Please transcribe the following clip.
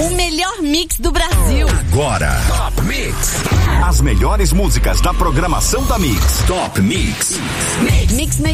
O melhor mix do Brasil. Agora, Top Mix. As melhores músicas da programação da Mix. Top Mix. Mix